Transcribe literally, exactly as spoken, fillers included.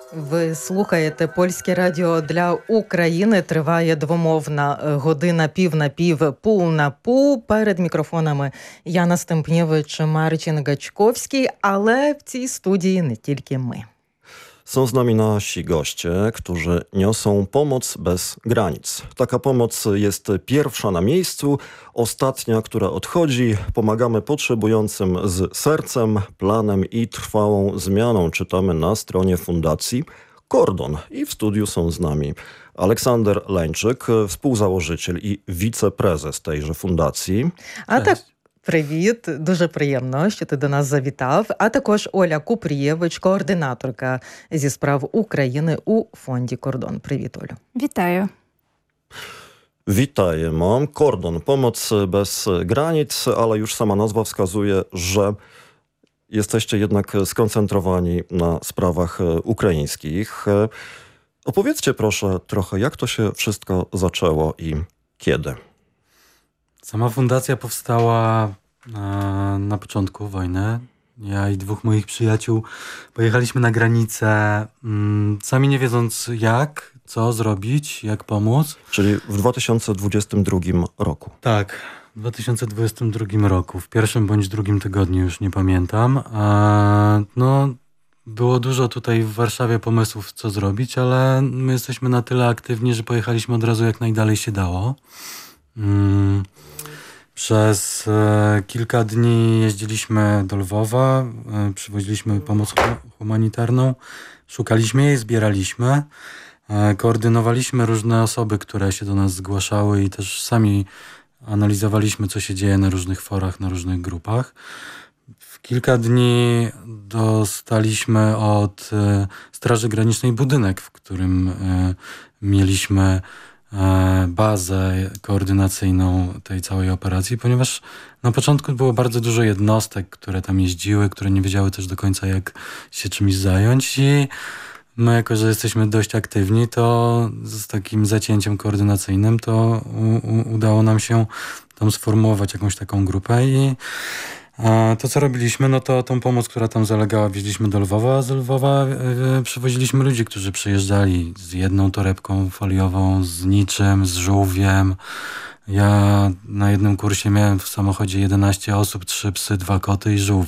Ви слухаєте Польське радіо для України. Триває двомовна година пів на пів, пул на пул. Перед мікрофонами Яна Стемпнєвич, Marcin Gaćkowski, ale w tej studii nie tylko my. Są z nami nasi goście, którzy niosą pomoc bez granic. Taka pomoc jest pierwsza na miejscu, ostatnia, która odchodzi. Pomagamy potrzebującym z sercem, planem i trwałą zmianą. Czytamy na stronie Fundacji Kordon. I w studiu są z nami Aleksander Leńczyk, współzałożyciel i wiceprezes tejże fundacji. A tak. Привіт, дуже приємно, що ти до нас завітав. А також Оля Купрієвич, координаторка зі справ України у фонді Кордон. Привіт, Олю. Вітаю. Witajemy. Kordon, pomoc bez granic, ale już sama nazwa wskazuje, że jesteście jednak skoncentrowani na sprawach ukraińskich. Opowiedzcie proszę trochę, jak to się wszystko zaczęło i kiedy? Sama fundacja powstała na, na początku wojny. Ja i dwóch moich przyjaciół pojechaliśmy na granicę, mm, sami nie wiedząc jak, co zrobić, jak pomóc. Czyli w dwa tysiące dwudziestym drugim roku. Tak, w dwa tysiące dwudziestym drugim roku, w pierwszym bądź drugim tygodniu, już nie pamiętam. A, no, było dużo tutaj w Warszawie pomysłów, co zrobić, ale my jesteśmy na tyle aktywni, że pojechaliśmy od razu jak najdalej się dało. Mm. Przez e, kilka dni jeździliśmy do Lwowa, e, przywoziliśmy pomoc humanitarną, szukaliśmy jej, zbieraliśmy, e, koordynowaliśmy różne osoby, które się do nas zgłaszały i też sami analizowaliśmy, co się dzieje na różnych forach, na różnych grupach. W kilka dni dostaliśmy od e, Straży Granicznej budynek, w którym e, mieliśmy bazę koordynacyjną tej całej operacji, ponieważ na początku było bardzo dużo jednostek, które tam jeździły, które nie wiedziały też do końca, jak się czymś zająć i my, jako że jesteśmy dość aktywni, to z takim zacięciem koordynacyjnym to u, u, udało nam się tam sformułować jakąś taką grupę i a to, co robiliśmy, no to tą pomoc, która tam zalegała, wieźliśmy do Lwowa, a z Lwowa yy, przywoziliśmy ludzi, którzy przyjeżdżali z jedną torebką foliową, z niczym, z żółwiem. Ja na jednym kursie miałem w samochodzie jedenaście osób, trzy psy, dwa koty i żółw.